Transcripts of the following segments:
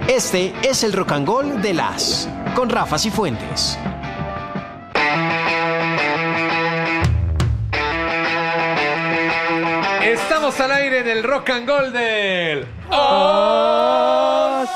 Este es el Rock and Roll de las con Rafa Cifuentes. Estamos al aire en el Rock and Roll del Os.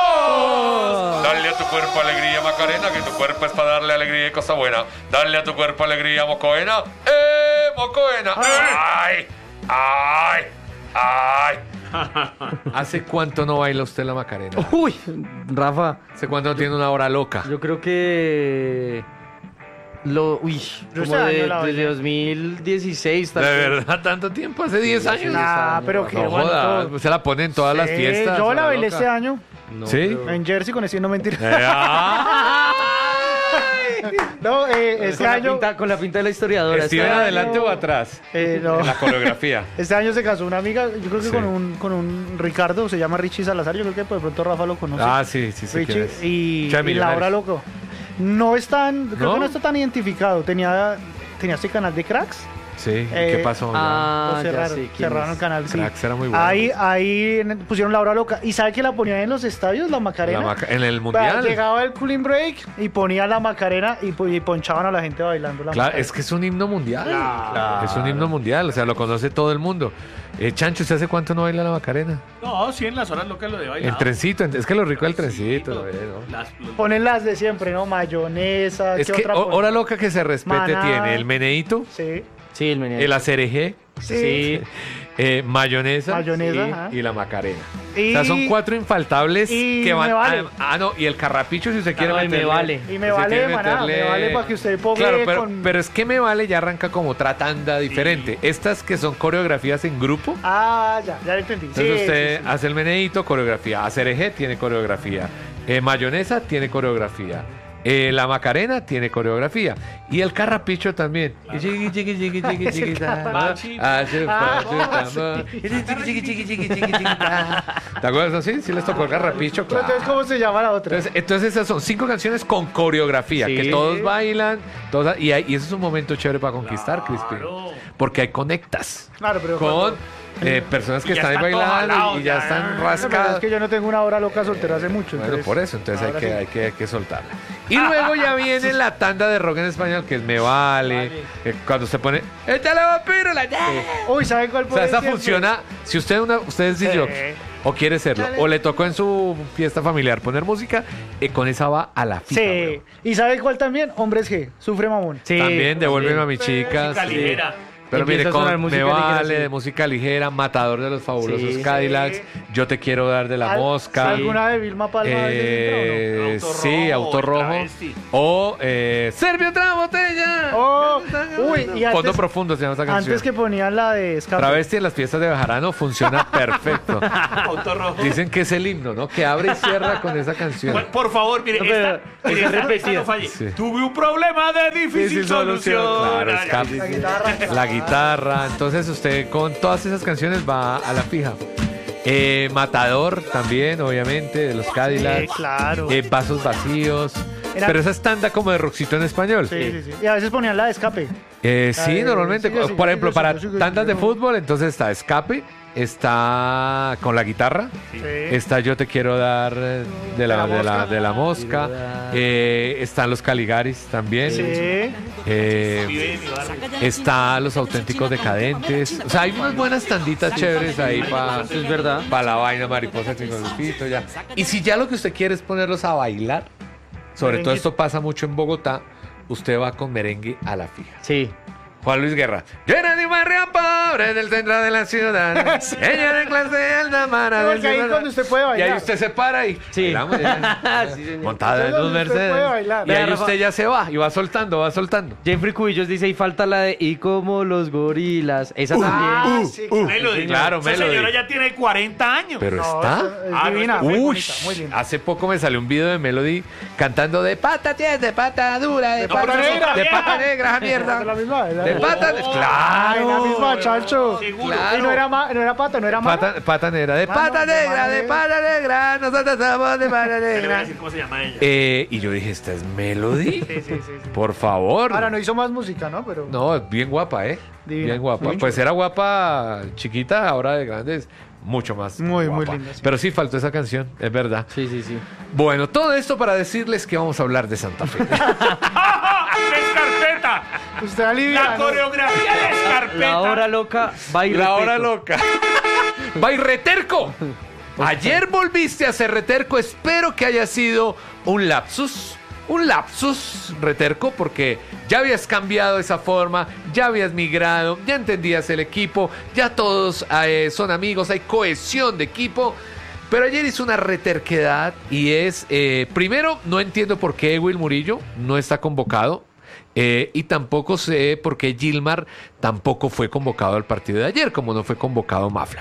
Dale a tu cuerpo alegría, Macarena, que tu cuerpo es para darle alegría y cosa buena. Dale a tu cuerpo alegría, Mocoena. Mocoena! ¡Ay! ¡Ay! ¡Ay! ¿Hace cuánto no baila usted la Macarena? Uy, Rafa, ¿Hace cuánto no tiene una hora loca? yo creo que Yo como este año la desde bailé. 2016 ¿De tal vez. verdad tanto tiempo? ¿Hace 10 años? Nah, pero que No bueno, joda, todo. se la pone en todas las fiestas. Yo la hora bailé loca. este año No, ¿Sí? pero- en Jersey con ese, no mentira. ¡Ay! No, este año. Con la pinta de la historiadora. ¿Steven Está- adelante o atrás? No. En la coreografía. Este año se casó una amiga, yo creo que Sí. con un Ricardo, se llama Richie Salazar, yo creo que de pronto Rafa lo conoce. Ah, sí, sí, sí. Richie y Chá, Laura Millonarios. Loco. No están, creo ¿No? que no está tan identificado. Tenía este canal de Cracks. Sí, ¿qué pasó? Ah, Lo ya sé quién cerraron es. el canal, sí. Cracks era muy bueno. Ahí pusieron Laura Loca. ¿Y sabe que la ponían en los estadios, la Macarena? En el Mundial. Llegaba el cooling break y ponían la Macarena y ponchaban a la gente bailando la Claro, Macarena. es que es un himno mundial. Claro. Es un himno mundial, o sea, lo conoce todo el mundo. Chancho, ¿usted hace cuánto no baila la Macarena? No, sí, en las horas locas lo de bailar. El trencito, es que lo rico del trencito. ¿no? Ponen las de siempre, ¿no? Mayonesa. Es ¿qué que otra ponen? hora loca que se respete Maná. tiene el meneíto, Sí. Sí, el meneo. el acereje, Sí. mayonesa, Mayonesa, sí, ajá. y la Macarena. Y- O sea, son 4 infaltables y que van. me vale. No, y el carrapicho si usted quiere No, y me meterle- vale. Y me si vale quiere de maná, me vale para que usted ponga Claro, pero, con... pero es que me vale ya arranca como otra tanda diferente. Estas que son coreografías en grupo. Ah, ya lo entendí. Entonces Sí, usted sí, sí. hace el meneíto, coreografía. Acereje tiene coreografía. Mayonesa tiene coreografía. La Macarena tiene coreografía. Y el carrapicho también. Y chiqui, chiqui, chiqui, chiqui, chiqui, ta. ¿Te acuerdas así? Sí les tocó el carrapicho, Pero claro. entonces, ¿cómo se llama la otra? Entonces esas son 5 canciones con coreografía, Sí. que todos bailan, y eso es un momento chévere para conquistar, Crispin. Porque hay conectas Claro, pero con personas que Y ya están ahí están todos bailando jalados, y ya ya. están Pero es rascados. que yo no tengo una hora loca soltera hace mucho. Bueno, por eso, entonces ahora sí. hay que soltarla. Y luego ya viene la tanda de rock en español, que es Me Vale, que cuando se pone ¡Échale vampiro! Uy, ¿saben cuál O puede sea, esa ser? funciona, si usted es DJ o quiere serlo, Dale. o le tocó en su fiesta familiar poner música, con esa va a la fija. Sí. weón. ¿Y saben cuál también? Hombres G. Sufre mamón. Sí, También devuélveme a mis Música chicas. ligera. Pero Empieza mire, a sonar con música Me ligera, Vale, sí. de música ligera, Matador de los Fabulosos Sí. Cadillacs, Yo te quiero dar de la mosca. ¿Alguna de Vilma Palma? Sí, Auto Rojo. Travesti. O Serve otra botella. Oh, uy, y Fondo antes, Profundo se llama esa canción. antes que ponían la de Escape. Travesti en las fiestas de Bejarano funciona perfecto. Auto rojo. Dicen que es el himno, ¿no? Que abre y cierra con esa canción. Por favor, mire, No, pero mire, esa es repetida. no falle. Sí. Tuve un problema de difícil solución. Claro, Ay, escape. La guitarra. La guitarra. Entonces usted con todas esas canciones va a la fija. Matador también, obviamente, de los Cadillacs. claro. Vasos vacíos. Era- Pero esa es tanda como de rockcito en español. Sí, sí, sí. Y a veces ponían la de Escape. Sí, normalmente. sigue, sigue, por ejemplo, sigue, para sigue, sigue, tandas de sigue. fútbol, entonces está Escape, está con la guitarra, Sí. está Yo te quiero dar de la mosca, están los Caligaris también, Sí. vive en mi barrio. está los auténticos decadentes. O sea, hay unas buenas tanditas chéveres ahí para es verdad. la vaina mariposa Lupito, ya. Y si ya lo que usted quiere es ponerlos a bailar, sobre todo Merenguito. esto pasa mucho en Bogotá, usted va con merengue a la fija. Sí. Juan Luis Guerra. Yo era de un barrio pobre del centro de la ciudad. Ella de clase alta mara del Porque ahí ciudad. cuando usted puede Y bailar. ahí usted se para y Sí. bailamos, ya. Sí, señor. Montada en Entonces, un donde usted Mercedes. puede bailar. Y ahí Vea, Rafa. usted ya se va y va soltando, va soltando. Jeffrey Cubillos dice, y falta la de Y como los gorilas. Esa Ah, también. sí. Melody. Claro, Esa Melody. señora ya tiene 40 años. Pero No, está. es Ah, no, divina, está muy Uy, bonita, muy linda. hace poco me salió un video de Melody cantando de pata tiesa, de pata dura, de No, pata pero negra, esa de vieja. pata negra, esa mierda. Es la misma, es la De misma. pata, Ay, la misma, claro. chacho. Seguro. Claro. Y no era pata, no era mano. Pata negra, de Mano, pata de negra, mano de negra. pata negra, nosotros somos de pata Le voy a negra. decir cómo se llama ella. Y yo dije, ¿esta es Melody? Sí, sí, sí, sí. Por favor. Ahora no hizo más música, ¿no? Pero No, es bien guapa, ¿eh? Divina. Bien guapa. Muy Pues era guapa chiquita, ahora de grandes. mucho más Muy guapa. linda, sí. Pero sí faltó esa canción, es verdad. Sí, sí, sí. Bueno, todo esto para decirles que vamos a hablar de Santa Fe. ¡Escarpeta! Usted alivia. La coreografía de Escarpeta. La hora loca, va y La hora repeto. loca. ¡Va y reterco! Ayer volviste a ser reterco. Espero que haya sido un lapsus. Un lapsus, reterco, porque ya habías cambiado esa forma, ya habías migrado, ya entendías el equipo, ya todos son amigos, hay cohesión de equipo. Pero ayer hizo una reterquedad y es, primero, no entiendo por qué Ewil Murillo no está convocado. Y tampoco sé por qué Gilmar tampoco fue convocado al partido de ayer, como no fue convocado Mafla.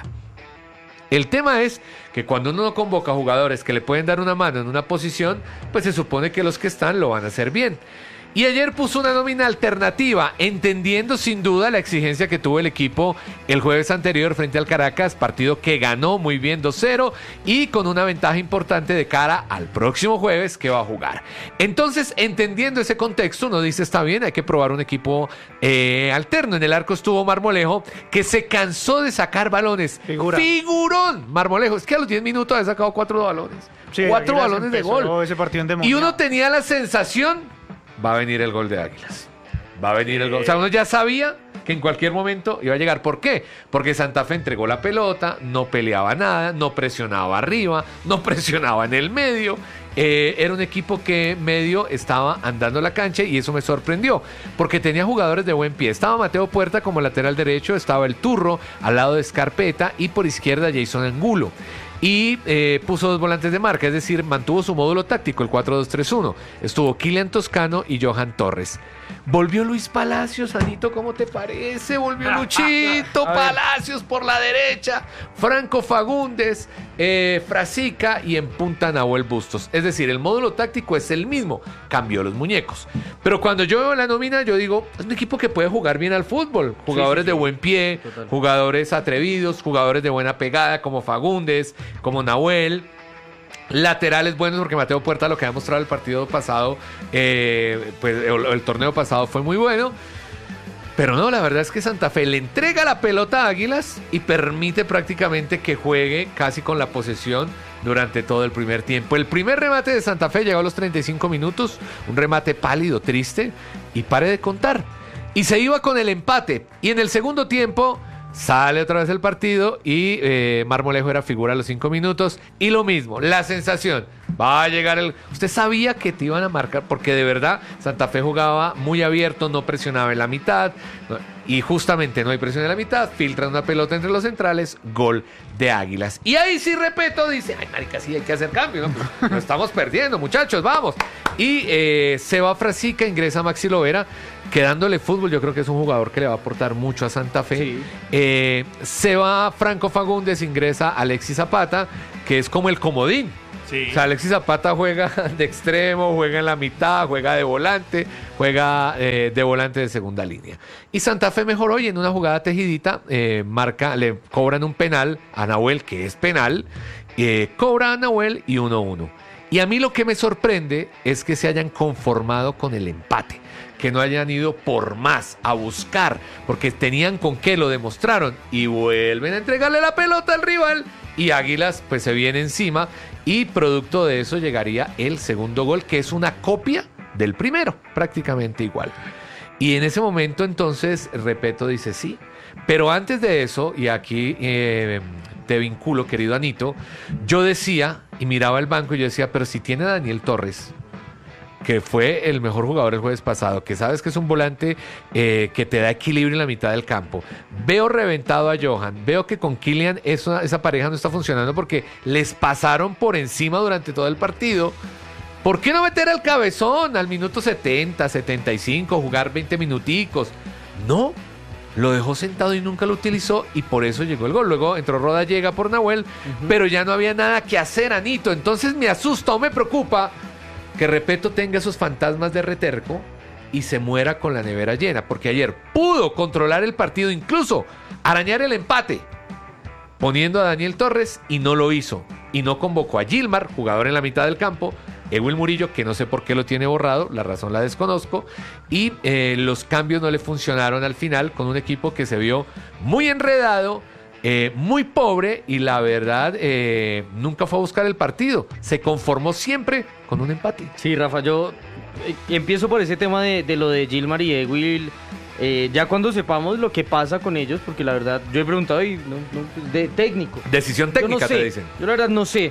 El tema es que cuando uno no convoca jugadores que le pueden dar una mano en una posición, pues se supone que los que están lo van a hacer bien. Y ayer puso una nómina alternativa, entendiendo sin duda la exigencia que tuvo el equipo el jueves anterior frente al Caracas, partido que ganó muy bien 2-0 y con una ventaja importante de cara al próximo jueves que va a jugar. Entonces, entendiendo ese contexto, uno dice, está bien, hay que probar un equipo alterno. En el arco estuvo Marmolejo, que se cansó de sacar balones. Figura. ¡Figurón! Marmolejo, es que a los 10 minutos ha sacado 4 balones. Sí, 4 Águilas balones de empezó gol. ese partido Y endemoniado. uno tenía la sensación, va a venir el gol de Águilas. Va a venir el gol. O sea, uno ya sabía que en cualquier momento iba a llegar. ¿Por qué? Porque Santa Fe entregó la pelota, no peleaba nada, no presionaba arriba, no presionaba en el medio. Era un equipo que medio estaba andando la cancha y eso me sorprendió, porque tenía jugadores de buen pie. Estaba Mateo Puerta como lateral derecho, estaba el Turro al lado de Escarpeta y por izquierda Jason Angulo. Y puso 2 volantes de marca, es decir, mantuvo su módulo táctico, el 4-2-3-1. Estuvo Kylian Toscano y Johan Torres. Volvió Luis Palacios, Anito, ¿cómo te parece? Volvió Luchito Palacios por la derecha, Franco Fagundes, Frasica y en punta Nahuel Bustos. Es decir, el módulo táctico es el mismo, cambió los muñecos. Pero cuando yo veo la nómina, yo digo, es un equipo que puede jugar bien al fútbol. Jugadores de buen pie, Total. jugadores atrevidos, jugadores de buena pegada como Fagundes, como Nahuel. Laterales buenos, porque Mateo Puerta, lo que ha mostrado el partido pasado, pues el torneo pasado fue muy bueno. Pero no, la verdad es que Santa Fe le entrega la pelota a Águilas y permite prácticamente que juegue casi con la posesión durante todo el primer tiempo. El primer remate de Santa Fe llegó a los 35 minutos, un remate pálido, triste, y pare de contar. Y se iba con el empate. Y en el segundo tiempo sale otra vez el partido y Marmolejo era figura a los 5 minutos. Y lo mismo, la sensación, va a llegar el... Usted sabía que te iban a marcar, porque de verdad Santa Fe jugaba muy abierto, no presionaba en la mitad. Y justamente no hay presión en la mitad, filtran una pelota entre los centrales, gol de Águilas. Y ahí sí, repito, dice, ay marica, sí hay que hacer cambio, ¿no? Pues, nos estamos perdiendo, muchachos, vamos. Y se va Frasica, ingresa Maxi Lovera, quedándole fútbol. Yo creo que es un jugador que le va a aportar mucho a Santa Fe. Sí. Se va Franco Fagundes, ingresa Alexis Zapata, que es como el comodín. Sí. O sea, Alexis Zapata juega de extremo, juega en la mitad, juega de volante, juega de volante de segunda línea. Y Santa Fe mejoró y en una jugada tejidita le cobran un penal a Nahuel, que es penal, cobra a Nahuel y 1-1. Y a mí lo que me sorprende es que se hayan conformado con el empate, que no hayan ido por más a buscar, porque tenían con qué, lo demostraron, y vuelven a entregarle la pelota al rival y Águilas pues se viene encima y producto de eso llegaría el segundo gol, que es una copia del primero, prácticamente igual. Y en ese momento entonces Repeto dice sí, pero antes de eso, y aquí te vinculo, querido Anito, yo decía y miraba el banco y yo decía, pero si tiene a Daniel Torres, que fue el mejor jugador el jueves pasado, que sabes que es un volante que te da equilibrio en la mitad del campo. Veo reventado a Johan, veo que con Kylian esa pareja no está funcionando porque les pasaron por encima durante todo el partido. ¿Por qué no meter al Cabezón al minuto 70, 75, jugar 20 minuticos? No, lo dejó sentado y nunca lo utilizó y por eso llegó el gol. Luego entró Rodallega por Nahuel, pero ya no había nada que hacer, Anito. Entonces me asusta o me preocupa que Repeto tenga esos fantasmas de reterco y se muera con la nevera llena, porque ayer pudo controlar el partido, incluso arañar el empate, poniendo a Daniel Torres y no lo hizo. Y no convocó a Gilmar, jugador en la mitad del campo, Ewil Murillo, que no sé por qué lo tiene borrado, la razón la desconozco, y los cambios no le funcionaron al final con un equipo que se vio muy enredado, muy pobre y la verdad nunca fue a buscar el partido. Se conformó siempre con un empate. Sí, Rafa, yo empiezo por ese tema de lo de Gilmar y Ewil. Ya cuando sepamos lo que pasa con ellos, porque la verdad yo he preguntado y de técnico. Decisión Yo no técnica, sé, te dicen. Yo la verdad no sé,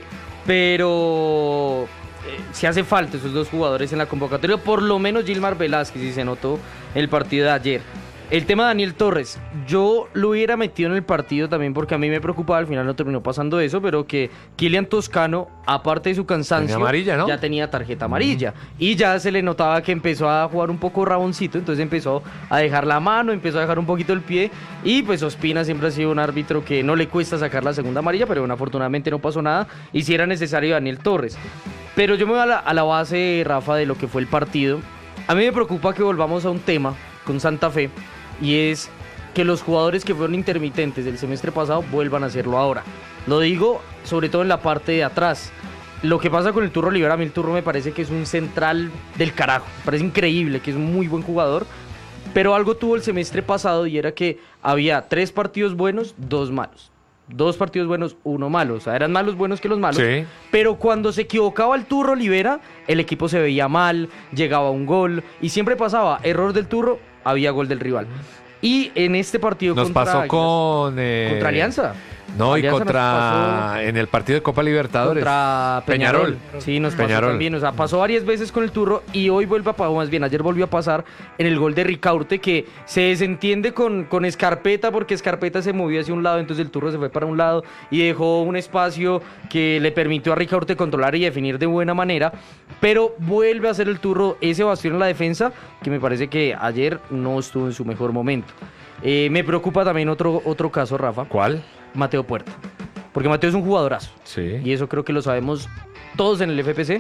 pero si hace falta esos dos jugadores en la convocatoria, por lo menos Gilmar Velázquez, si se notó el partido de ayer. El tema de Daniel Torres, yo lo hubiera metido en el partido también porque a mí me preocupaba, al final no terminó pasando eso, pero que Kylian Toscano, aparte de su cansancio, Tenía amarilla, ¿no? ya tenía tarjeta amarilla. Y ya se le notaba que empezó a jugar un poco raboncito, entonces empezó a dejar la mano, empezó a dejar un poquito el pie, y pues Ospina siempre ha sido un árbitro que no le cuesta sacar la segunda amarilla, pero bueno, afortunadamente no pasó nada, y si era necesario Daniel Torres. Pero yo me voy a la base, Rafa, de lo que fue el partido. A mí me preocupa que volvamos a un tema con Santa Fe, y es que los jugadores que fueron intermitentes del semestre pasado vuelvan a hacerlo ahora. Lo digo sobre todo en la parte de atrás. Lo que pasa con el Turro Rivera, a mí el Turro me parece que es un central del carajo. Me parece increíble, que es un muy buen jugador. Pero algo tuvo el semestre pasado y era que había 3 partidos buenos, 2 malos. 2 partidos buenos, 1 malo. O sea, eran más los buenos que los malos. Sí. Pero cuando se equivocaba el Turro Olivera, el equipo se veía mal, llegaba un gol. Y siempre pasaba error del Turro, había gol del rival. Y en este partido Nos contra pasó Águilas, con... contra Alianza. No, Alianza y nos contra... pasó En el partido de Copa Libertadores. contra Peñarol. Sí, nos pasó Peñarol. también. O sea, pasó varias veces con el Turro y hoy vuelve a pasar, más bien ayer volvió a pasar en el gol de Ricaurte, que se desentiende con Escarpeta porque Escarpeta se movió hacia un lado, entonces el Turro se fue para un lado y dejó un espacio que le permitió a Ricaurte controlar y definir de buena manera, pero vuelve a hacer el Turro ese bastión en la defensa que me parece que ayer no estuvo en su mejor momento. Me preocupa también otro caso, Rafa. ¿Cuál? Mateo Puerta. Porque Mateo es un jugadorazo. Sí. Y eso creo que lo sabemos todos en el FPC.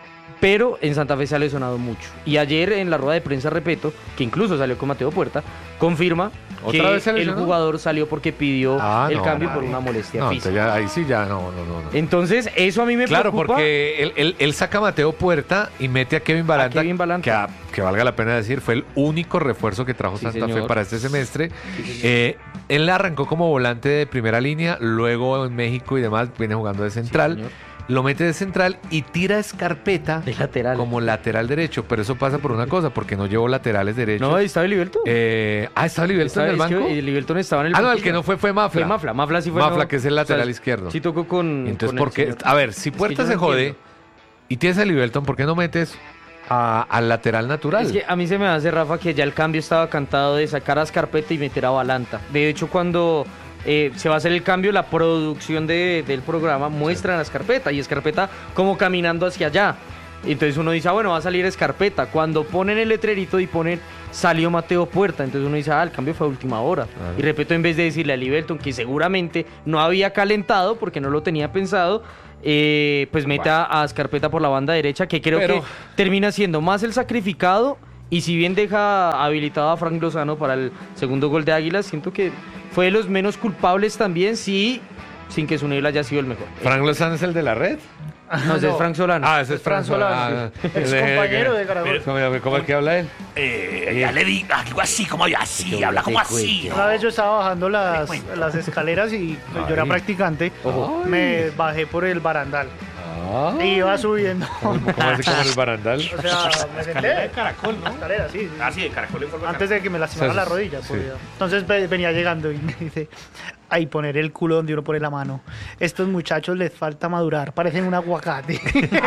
Pero en Santa Fe se ha lesionado mucho. Y ayer en la rueda de prensa, repito, que incluso salió con Mateo Puerta, confirma que ¿Otra vez se el lesionó? jugador salió porque pidió el cambio por una molestia No, física. entonces ya, ahí sí ya no. Entonces, eso a mí me Claro, preocupa. porque él saca a Mateo Puerta y mete a Kevin Balanta, que valga la pena decir, fue el único refuerzo que trajo Sí, Santa Fe señor. para este semestre. Él arrancó como volante de primera línea, luego en México y demás viene jugando de central. señor. Lo mete de central y tira a Escarpeta De lateral. como lateral derecho, pero eso pasa por una cosa, porque no llevó laterales derechos. No, ahí estaba Livelton. ¿Estaba Livelton en el banco? Livelton estaba en el No, el banquillo. que no fue Mafla. Fue Mafla sí fue. Mafla, no. que es el lateral O sea, izquierdo. Sí tocó con. Entonces, con ¿por el qué? señor. A ver, si Es que Puerta yo se no jode entiendo. y tienes a Livelton, ¿por qué no metes al lateral natural? Es que a mí se me hace, Rafa, que ya el cambio estaba cantado de sacar a Escarpeta y meter a Balanta. De hecho, cuando se va a hacer el cambio, la producción del programa muestra a Escarpeta y Escarpeta como caminando hacia allá. Entonces uno dice, bueno, va a salir Escarpeta. Cuando ponen el letrerito y ponen salió Mateo Puerta, entonces uno dice, el cambio fue a última hora. Y repito, en vez de decirle a Livelton que seguramente no había calentado porque no lo tenía pensado, pues mete a Escarpeta por la banda derecha, que creo que termina siendo más el sacrificado. Y si bien deja habilitado a Frank Lozano para el segundo gol de Águilas, siento que fue de los menos culpables también, sí, sin que su nivel haya sido el mejor. ¿Frank Lozano es el de la red? No, ese es Frank Solano. Ese es Frank Solano, Solano. ex compañero de Caracol. ¿Cómo es que habla él? Ya le di algo así, como yo así, habla como así. Una vez yo estaba bajando las escaleras y yo era practicante. Me bajé por el barandal. Y iba subiendo. ¿Cómo así como en el barandal? O sea, me Escalera de senté. Caracol, ¿no? Escalera, sí. Ah, sí, de Caracol en forma Antes de que me lastimara O sea, la rodilla. sí. pues, ya. Entonces venía llegando y me dice, ay, poner el culo donde uno pone la mano. Estos muchachos les falta madurar, parecen un aguacate.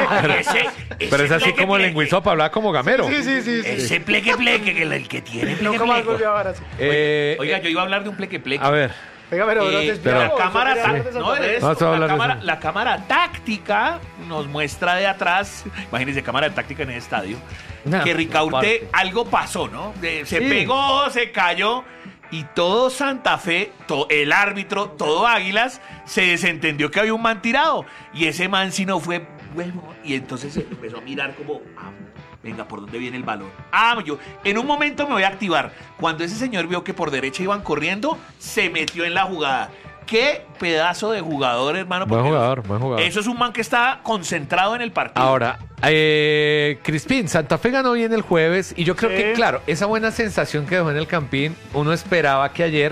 Pero es así como el lingüizopa, hablaba como gamero. sí. Ese pleque, que el que tiene pleque, Nunca más pleque. volvió a ver así. Oiga, yo iba a hablar de un pleque. A ver. Venga, pero no te La explico, cámara, eso quería hablar de no, Santa Fe. de esto, No, te voy a hablar de cámara, eso. la cámara táctica nos muestra de atrás, imagínense cámara de táctica en el estadio, que Ricaurte aparte. algo pasó, ¿no? Se Sí. pegó, se cayó y todo Santa Fe, el árbitro, todo Águilas, se desentendió que había un man tirado y ese man si no fue bueno y entonces se empezó a mirar como... venga, ¿por dónde viene el balón? Yo en un momento me voy a activar. Cuando ese señor vio que por derecha iban corriendo, se metió en la jugada. Qué pedazo de jugador, hermano. Buen porque jugador. Eso es un man que está concentrado en el partido. Ahora, Crispín, Santa Fe ganó bien el jueves y yo creo Sí. que, claro, esa buena sensación que dejó en el Campín, uno esperaba que ayer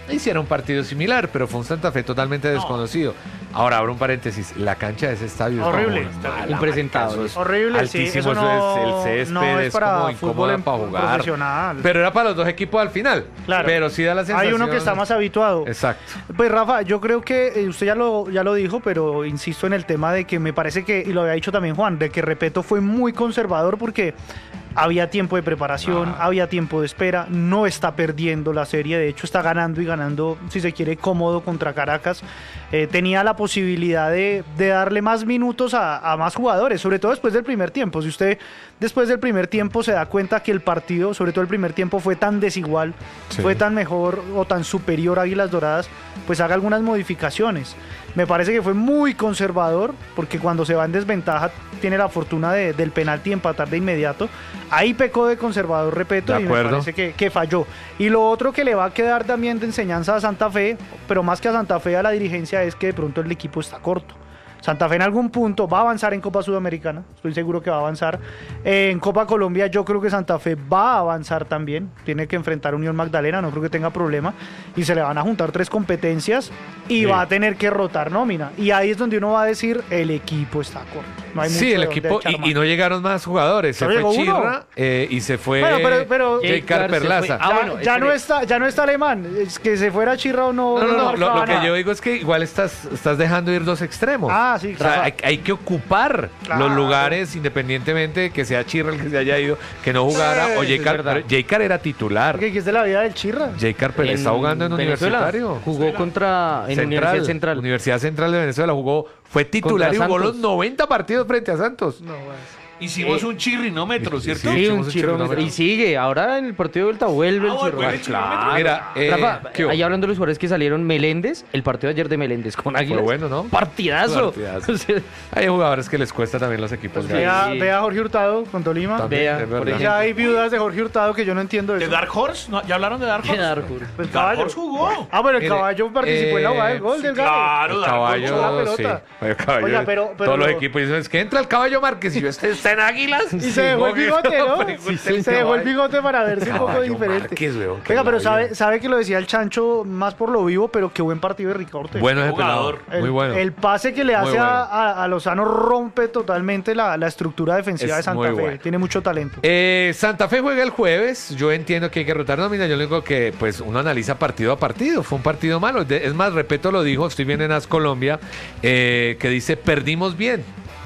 hiciera un partido similar, pero fue un Santa Fe totalmente desconocido. Ahora abro un paréntesis, la cancha de ese estadio Horrible. es como mala, Impresentable. marica, eso es Horrible, sí, altísimo, eso no- el césped no es es para como fútbol incómoda para jugar. profesional. Pero era para los dos equipos al final. Claro. Pero sí da la sensación. Hay uno que está más habituado. Exacto. Pues Rafa, yo creo que usted ya lo dijo, pero insisto en el tema de que me parece que, y lo había dicho también Juan, de que Repeto fue muy conservador porque había tiempo de preparación, había tiempo de espera, no está perdiendo la serie, de hecho está ganando y ganando, si se quiere, cómodo contra Caracas. Tenía la posibilidad de darle más minutos a más jugadores, sobre todo después del primer tiempo. Si usted después del primer tiempo se da cuenta que el partido, sobre todo el primer tiempo, fue tan desigual, Sí. fue tan mejor o tan superior a Águilas Doradas, pues haga algunas modificaciones. Me parece que fue muy conservador, porque cuando se va en desventaja tiene la fortuna del penalti empatar de inmediato. Ahí pecó de conservador, repito, De y me acuerdo. parece que falló. Y lo otro que le va a quedar también de enseñanza a Santa Fe, pero más que a Santa Fe, a la dirigencia, es que de pronto el equipo está corto. Santa Fe en algún punto va a avanzar en Copa Sudamericana, estoy seguro que va a avanzar. En Copa Colombia yo creo que Santa Fe va a avanzar también, tiene que enfrentar a Unión Magdalena, no creo que tenga problema, y se le van a juntar 3 competencias y Sí. va a tener que rotar nómina. Y ahí es donde uno va a decir, el equipo está corto. No hay Sí, mucho el de dónde equipo, echar y mano. no llegaron más jugadores. Se Solo fue llegó uno. Chirra y se fue Bueno, pero- J. Carper se fue. Perlaza. Ah, bueno, ya no espere. ya no está Alemán, es que se fuera Chirra o no. No, lo marcaba que nada. yo digo es que igual estás dejando ir dos extremos. Ah, sí, O sea, claro. hay que ocupar Claro. los lugares independientemente de que sea Chirra el que se haya ido, que no jugara, o Sí, J. Carper. verdad. J. Carper era titular. Porque es de la vida del Chirra. J. Carper está jugando en Venezuela. Universitario. Jugó contra en Universidad Central. Universidad Central de Venezuela jugó, fue titular y Contra jugó los Santos. 90 partidos frente a Santos. Hicimos un chirrinómetro, ¿cierto? Sí, Sí, hicimos un un chirrómetro. chirrómetro. Y sigue. Ahora en el partido de vuelta vuelve el vuelve chirrómetro. el chirrómetro. Mira, Rafa, ¿qué hubo? ahí hablando de los jugadores que salieron, Meléndez, el partido de ayer de Meléndez con Águilas. bueno, ¿no? Partidazo. Partidazo. O sea, Hay jugadores que les cuesta también los equipos grandes. Vea a Jorge Hurtado con Tolima. También, vea, es por verdad. ejemplo. Ya hay viudas de Jorge Hurtado que yo no entiendo ¿De eso. Dark Horse? ¿No? ¿Ya hablaron de Dark Horse? Dark Horse. Pues Dark caballo. Horse jugó. Ah, bueno, el Mire, caballo participó en la jugada del gol del Galo. Claro, El Dark caballo, la sí. pelota. El caballo, Oiga, pero todos los lo- equipos dicen, es que entra el caballo Márquez y yo está en Águilas. Y se dejó el bigote, ¿no? Se dejó el bigote para verse un poco Caballo diferente. Márquez, weón, que Oiga, pero la vida. sabe que lo decía el Chancho más por lo vivo, pero qué buen partido de Ricardo Ortega. Bueno ese Jugador. pelado, muy bueno. El pase que le Muy hace bueno. a Lozano rompe totalmente la estructura defensiva Es de Santa muy Fe. bueno. Tiene mucho talento. Santa Fe juega el jueves. Yo entiendo que hay que rotar nómina. Yo lo único que pues uno analiza partido a partido. Fue un partido malo. Es más, Repeto lo dijo, estoy viendo en AS Colombia, que dice perdimos bien.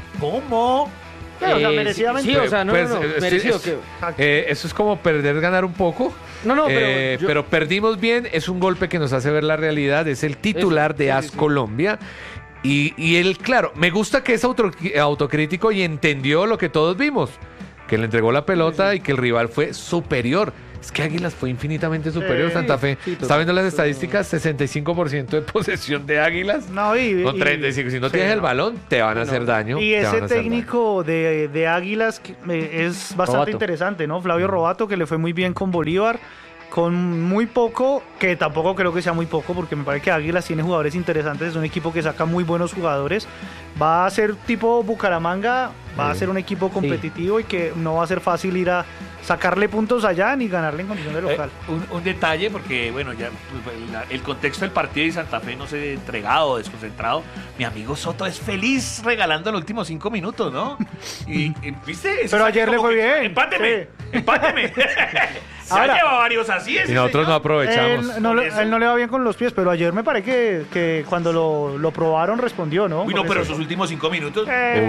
¿Cómo? Pero, o sea, merecidamente. Sí, o sea, no, Pues, no, no, sí, merecido es- que... eso es como perder, ganar un poco. No, no, pero yo- pero perdimos bien. Es un golpe que nos hace ver la realidad. Es el titular Eso, de sí, AS sí, sí. Colombia. Y él, claro, me gusta que es autocrítico y entendió lo que todos vimos. Que le entregó la pelota y que el rival fue superior. Es que Águilas fue infinitamente superior. Sí, Santa Fe. sí, Está viendo las estadísticas, 65% de posesión de Águilas. No, No, 35. Si no sí, tienes el no. balón, te van a hacer daño. Y te van ese a hacer daño. técnico de Águilas es bastante Robato. interesante, ¿no? Flavio Robato, que le fue muy bien con Bolívar, con muy poco, que tampoco creo que sea muy poco, porque me parece que Águilas tiene jugadores interesantes, es un equipo que saca muy buenos jugadores. Va a ser tipo Bucaramanga, va a ser un equipo competitivo y que no va a ser fácil ir a sacarle puntos allá ni ganarle en condición de local. Un detalle, porque bueno, ya pues, el contexto del partido y Santa Fe no se entregado, desconcentrado. Mi amigo Soto es feliz regalando los últimos 5 minutos, ¿no? Y ¿viste? Eso Pero es ayer como le fue que, bien. Empáteme, empáteme. Se Ahora, lleva varios así. Y nosotros no aprovechamos. Él no le va bien con los pies, pero ayer me parece que cuando lo probaron respondió, ¿no? Uy, no, Porque pero se- esos últimos 5 minutos.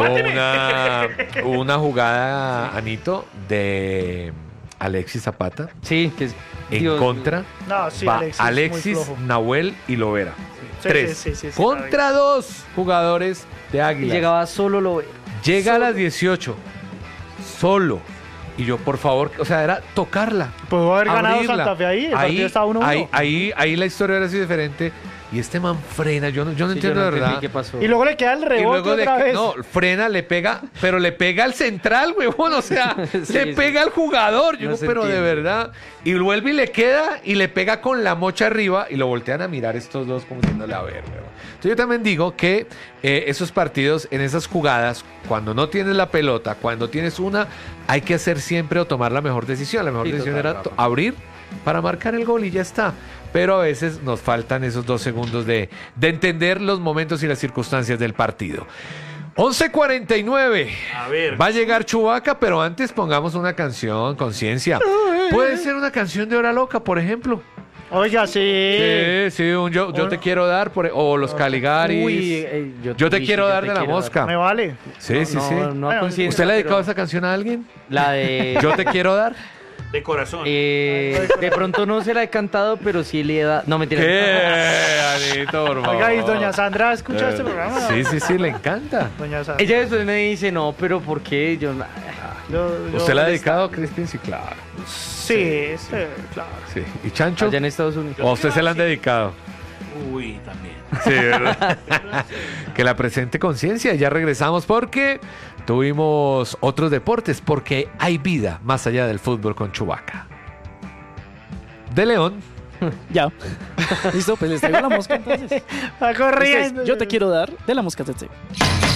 Hubo una jugada, Anito, de Alexis Zapata Sí, que es... en Dios contra. No, sí, Va Alexis, Alexis, muy flojo. Nahuel y Lovera. Sí, 3 sí, la contra 2 jugadores de Y Águilas. llegaba solo lo... Llega a las 18 solo. Y yo, por favor, o sea, era tocarla. Pudo haber ganado abrirla. Santa Fe ahí, el partido estaba 1-1. Ahí la historia era así diferente. Y este man frena, yo no Sí, yo entiendo no de entendí verdad. qué pasó. Y luego le queda el Y rebote luego otra vez. no, frena, le pega, pero le pega al central, huevón, o sea, Sí, le sí. pega al jugador, yo No digo, se pero de entiende. verdad, y vuelve y le queda, y le pega con la mocha arriba, y lo voltean a mirar estos dos como diciéndole, a ver, huevón. Entonces yo también digo que esos partidos, en esas jugadas, cuando no tienes la pelota, cuando tienes una, hay que hacer siempre o tomar la mejor decisión. La mejor Sí, decisión total, era Rafa. abrir para marcar el gol y ya está. pero a veces nos faltan esos 2 segundos de entender los momentos y las circunstancias del partido. 11:49. A ver. Va a llegar Chewbacca, pero antes pongamos una canción, Conciencia. Puede ser una canción de Hora Loca, por ejemplo. Oiga, sí. Sí, un yo te quiero dar, o los Caligaris. Uy, yo te quiero dar de la mosca. Me vale. Sí, sí. No, Bueno, conciencia, ¿Usted le ha dedicado pero esa canción a alguien? La de... Yo te quiero dar. De corazón. de pronto no se la he cantado, pero sí le he dado... No, mentira. Anito, por favor. Oiga, ¿y doña Sandra escucha este programa? Sí, le encanta. Doña Sandra. Ella después me dice, no, pero ¿por qué? Yo... ¿Usted la ha dedicado a Crispin? Sí, claro. Sí, claro. Sí. ¿Y Chancho? Allá en Estados Unidos. ¿O a usted se la han dedicado? Uy, también. Sí, ¿verdad? Que la presente Conciencia. Ya regresamos porque tuvimos otros deportes, porque hay vida más allá del fútbol con Chewbacca. De León. Ya. Listo, pues les traigo la mosca entonces. Va corriendo. Yo te quiero dar de la mosca Tsetse.